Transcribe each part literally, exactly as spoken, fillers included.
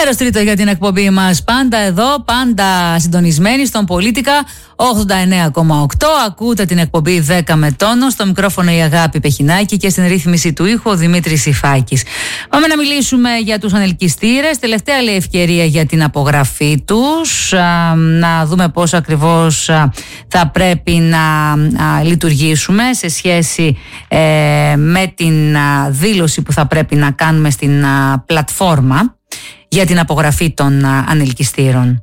Μέρος τρίτο για την εκπομπή μας. Πάντα εδώ, πάντα συντονισμένοι στον Πολίτικα ογδόντα εννέα κόμμα οκτώ. Ακούτε την εκπομπή δέκα με τόνο. Στο μικρόφωνο η Αγάπη Πεχινάκη και στην ρύθμιση του ήχου ο Δημήτρης Ιφάκης. Πάμε να μιλήσουμε για τους ανελκυστήρες. Τελευταία λέει ευκαιρία για την απογραφή τους. Α, να δούμε πώς ακριβώς α, θα πρέπει να α, λειτουργήσουμε σε σχέση ε, με την α, δήλωση που θα πρέπει να κάνουμε στην α, πλατφόρμα για την απογραφή των α, ανελκυστήρων.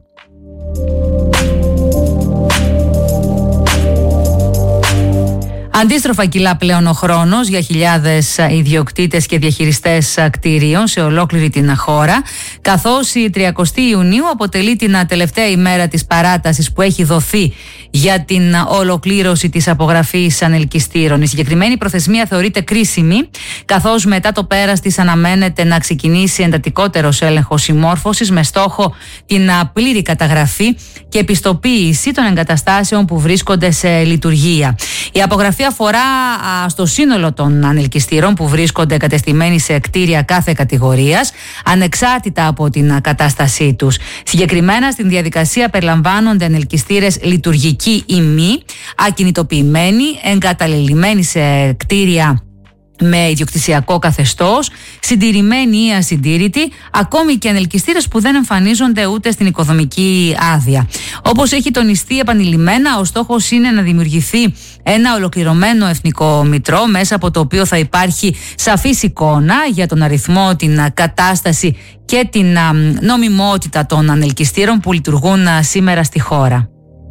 Αντίστροφα κυλά πλέον ο χρόνος για χιλιάδες ιδιοκτήτες και διαχειριστές κτηρίων σε ολόκληρη την χώρα, καθώς η τριαντάτη Ιουνίου αποτελεί την τελευταία ημέρα της παράτασης που έχει δοθεί για την ολοκλήρωση της απογραφής ανελκυστήρων. Η συγκεκριμένη προθεσμία θεωρείται κρίσιμη, καθώς μετά το πέρας της αναμένεται να ξεκινήσει εντατικότερος έλεγχος συμμόρφωσης με στόχο την πλήρη καταγραφή και επιστοποίηση των εγκαταστάσεων που βρίσκονται σε λειτουργία. Η απογραφή αφορά α, στο σύνολο των ανελκυστήρων που βρίσκονται εγκατεστημένοι σε κτίρια κάθε κατηγορίας, ανεξάρτητα από την κατάστασή τους. Συγκεκριμένα στην διαδικασία περιλαμβάνονται ανελκυστήρες λειτουργικοί ή μη, ακινητοποιημένοι, εγκαταλελειμμένοι σε κτίρια με ιδιοκτησιακό καθεστώς, συντηρημένοι ή ασυντήρητοι, ακόμη και ανελκυστήρες που δεν εμφανίζονται ούτε στην οικοδομική άδεια. Όπως έχει τονιστεί επανειλημμένα, ο στόχος είναι να δημιουργηθεί ένα ολοκληρωμένο εθνικό μητρό, μέσα από το οποίο θα υπάρχει σαφής εικόνα για τον αριθμό, την κατάσταση και την νομιμότητα των ανελκυστήρων που λειτουργούν σήμερα στη χώρα.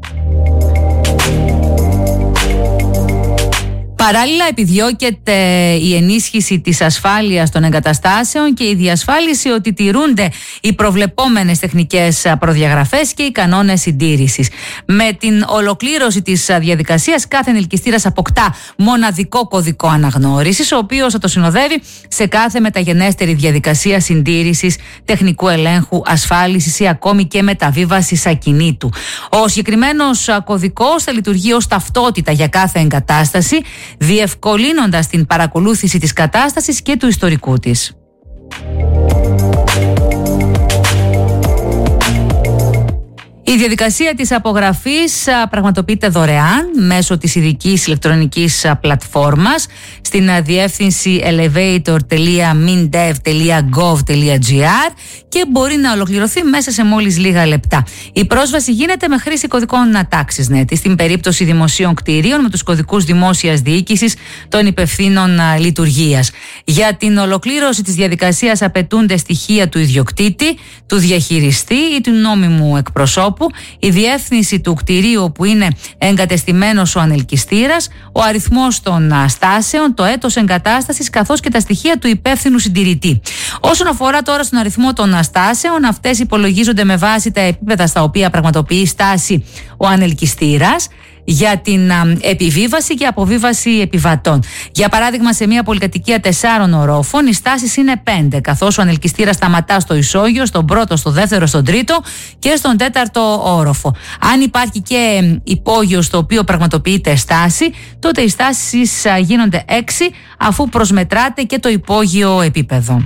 Παράλληλα, επιδιώκεται η ενίσχυση της ασφάλειας των εγκαταστάσεων και η διασφάλιση ότι τηρούνται οι προβλεπόμενες τεχνικές προδιαγραφές και οι κανόνες συντήρησης. Με την ολοκλήρωση της διαδικασίας, κάθε ανελκυστήρας αποκτά μοναδικό κωδικό αναγνώρισης, ο οποίος θα το συνοδεύει σε κάθε μεταγενέστερη διαδικασία συντήρησης, τεχνικού ελέγχου, ασφάλισης ή ακόμη και μεταβίβασης ακινήτου. Ο συγκεκριμένος κωδικός θα λειτουργεί ως ταυτότητα για κάθε εγκατάσταση, διευκολύνοντας την παρακολούθηση της κατάστασης και του ιστορικού της. Η διαδικασία της απογραφής πραγματοποιείται δωρεάν μέσω της ειδικής ηλεκτρονικής πλατφόρμας στην διεύθυνση elevator τελεία mindev τελεία gov τελεία gr και μπορεί να ολοκληρωθεί μέσα σε μόλις λίγα λεπτά. Η πρόσβαση γίνεται με χρήση κωδικών TaxisNet στην περίπτωση δημοσίων κτηρίων με τους κωδικούς δημόσιας διοίκησης των υπευθύνων λειτουργίας. Για την ολοκλήρωση της διαδικασίας απαιτούνται στοιχεία του ιδιοκτήτη, του διαχειριστή ή του νόμιμου εκπροσώπου, η διεύθυνση του κτηρίου που είναι εγκατεστημένος ο ανελκυστήρας, ο αριθμός των στάσεων, το έτος εγκατάστασης καθώς και τα στοιχεία του υπεύθυνου συντηρητή. Όσον αφορά τώρα στον αριθμό των στάσεων, αυτές υπολογίζονται με βάση τα επίπεδα στα οποία πραγματοποιεί στάση ο ανελκυστήρας για την επιβίβαση και αποβίβαση επιβατών. Για παράδειγμα, σε μια πολυκατοικία τεσσάρων ορόφων οι στάσεις είναι πέντε, καθώς ο ανελκυστήρας σταματά στο ισόγειο, στον πρώτο, στο δεύτερο, στον τρίτο και στον τέταρτο όροφο. Αν υπάρχει και υπόγειο στο οποίο πραγματοποιείται στάση, τότε οι στάσεις γίνονται έξι, αφού προσμετράται και το υπόγειο επίπεδο.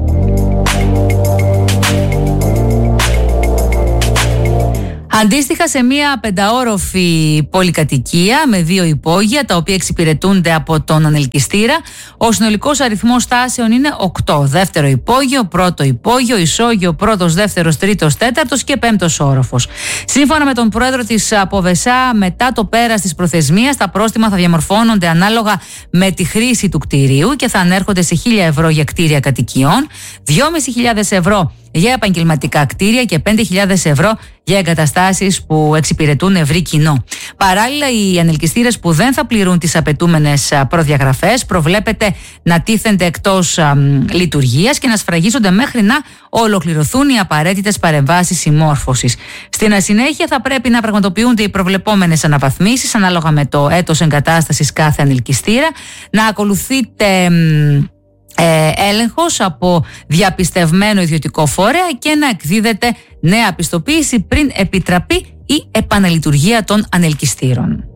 Αντίστοιχα, σε μια πενταόροφη πολυκατοικία με δύο υπόγεια, τα οποία εξυπηρετούνται από τον ανελκυστήρα, ο συνολικός αριθμός στάσεων είναι οκτώ. Δεύτερο υπόγειο, πρώτο υπόγειο, ισόγειο, πρώτος, δεύτερος, τρίτος, τέταρτος και πέμπτος όροφος. Σύμφωνα με τον πρόεδρο της Αποβεσά, μετά το πέρας της προθεσμίας, τα πρόστιμα θα διαμορφώνονται ανάλογα με τη χρήση του κτηρίου και θα ανέρχονται σε χίλια ευρώ για κτίρια κατοικιών, δυόμισι χιλιάδες ευρώ για επαγγελματικά κτίρια και πέντε χιλιάδες ευρώ για εγκαταστάσεις που εξυπηρετούν ευρύ κοινό. Παράλληλα, οι ανελκυστήρες που δεν θα πληρούν τις απαιτούμενες προδιαγραφές προβλέπεται να τίθενται εκτός α, λειτουργίας και να σφραγίζονται μέχρι να ολοκληρωθούν οι απαραίτητες παρεμβάσεις συμμόρφωσης. Στην συνέχεια θα πρέπει να πραγματοποιούνται οι προβλεπόμενες αναβαθμίσεις ανάλογα με το έτος εγκατάστασης κάθε ανελκυστήρα, να ακολουθείται Ε, έλεγχος από διαπιστευμένο ιδιωτικό φορέα και να εκδίδεται νέα πιστοποίηση πριν επιτραπεί η επαναλειτουργία των ανελκυστήρων.